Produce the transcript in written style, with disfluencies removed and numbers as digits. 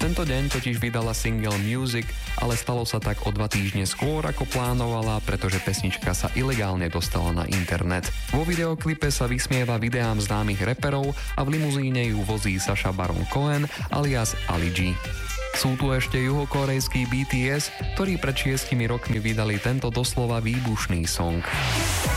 tento deň totiž vydala single Music, ale stalo sa tak o 2 týždne skôr ako plánovala, pretože pesnička sa ilegálne dostala na internet. Vo videoklipe sa vysmieva videám známych reperov a v limuzíne ju vozí Sacha Baron Cohen alias Ali G. Sú tu ešte juhokorejský BTS, ktorí pred 6 rokmi vydali tento doslova výbušný song.